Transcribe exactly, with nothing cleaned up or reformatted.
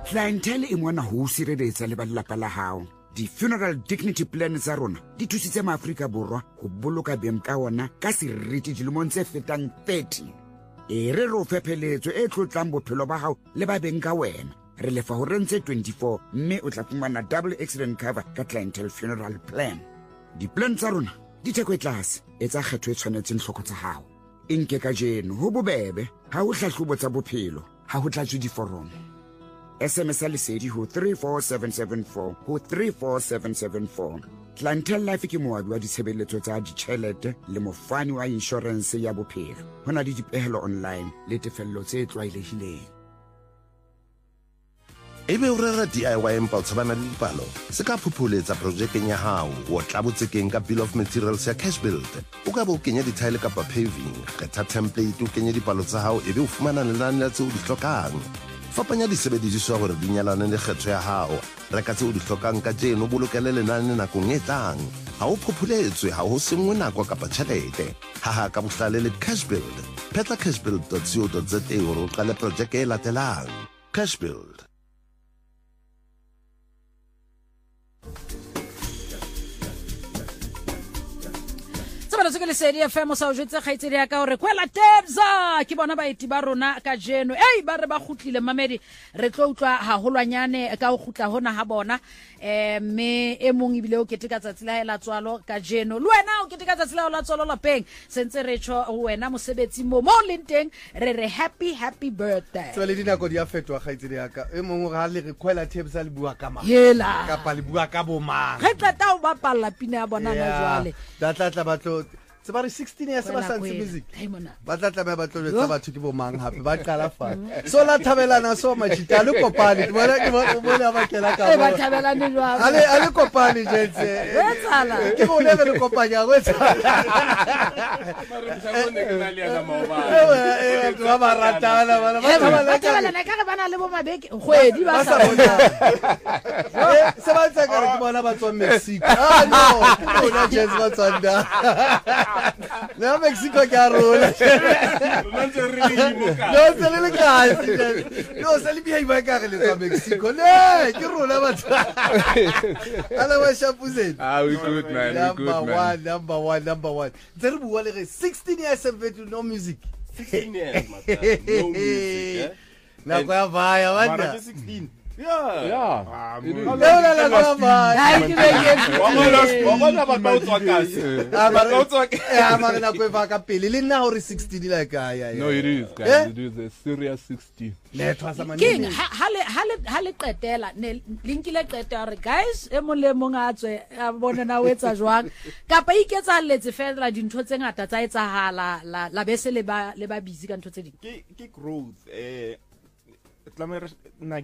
clientele e mona ho sireletsa le ba lelapa la hao. Di-funeral dignity plan tsa rona di thusitse maAfrika Borwa ho boloka beng ka ona ka seriti dilemong tse fetang thirty. E re re o fepheletso e tlotlang bophelo ba hao le ba beng ka wena. Re lefa ho rentse twenty-four mme o tla fumana double accident cover ka clientele funeral plan. Di-plan tsa rona di theko e tlase, etsa kgetho e tshwanetseng hloko tsa hao. Inke ka jeno ho bobebe, ha ho hlahlobo tsa bophelo, ha ho tlatswe diforomo. S M S a lesedi ho three four seven seven four ho three four seven seven four. Clientele Life ke moabi wa ditshebeletso tsa ditjhelete le mofani wa insurance ya bophelo. Ho na le dipehelo online le tefello tse tlwaelehileng. Ebe o rera D I Y empa o tshabana le dipalo, se ka phuphuletsa projekeng ya hao o tla botsekeng ka bill of materials ya cash build. O ka bo kenya ditaile kapa paving, kgetha template o kenye dipalo tsa hao ebe o fumana lenane la tseo di hlokang. Fapanya disebediswa hore di nyalane le kgetho ya hao, reka tseo di hlokang ka jeno bolokele lenane nakong e tlang. Ha o phupuletswe, ha ho sengwe nako kapa tjhelete. Haha ka bohlale le cash build. Petla cashbuild dot co dot za hore o qale projeke e latelang. Cash build. Se ke le sedi F M sa o jetse kgaitsedi ya ka hore kwela Tebza ke bona baeti ba rona ka jeno ei ba re ba khutlile mamedi re tlo utlwa ha holwanyane ka o khutla hona ha bona eh me e mong ibile o keteka tsatsi la hela tswalo ka jeno le wena o keteka tsatsi la la tswalo la peng sentse re tsho wena mosebetsi mo mo lenteng re re happy happy birthday tswele dinako di a fetwa kgaitsedi ya ka e mong ga le re kwela Tebza le bua ka ma hela ka pa le bua ka bo mang ge tla o ba palla pina ya bona na jwale da tla tla batlo se ba re sixteen years ba santse music ba tla tla ba tlo letsa batho ke bo mang hape ba qala fa so la thabelana so machita le kopane ke bona ke bona ba kela ka e ba thabelane jwa ale ale kopane jetse wetsala ke bo le re kopanya wetsala mara mhlawumbe ke nali ya maoba eh ba ba ratana ba ba thabelana ka re bana le bo mabeke kgwedi ba sa bona se ba tsa ka re ke bona ba tswa Mexico ah no ke bona jazz ba tsanda na Mexico ka rola non se rilimo ka no se le ka no se le behave ka re le tsa Mexico le ke rola batho ala wa shapuzeni ah we good man we good man number one number one tsere bua le re sixteen years of no music sixteen years mata no music na kwa vaya wanda sixteen Yeah. Yeah. Ah, no, no, no, no, Ai ke be Wabona ba ba utswa kasi. Ah, ba utswa. Eh, ma na kwe va ka pele le nna hore sixteen like ya. No, it is guys. It is a serious sixteen. Le twa sa King ha le ha le ha le qetela ne linkile qeta hore guys e mo le mong a tswe a bona na wetsa jwang kapa iketsa letse fela dintho tse ngata tsa etsahala la la bese le ba le ba busy ka ntho tse ding. Ke ke growth eh tlamere na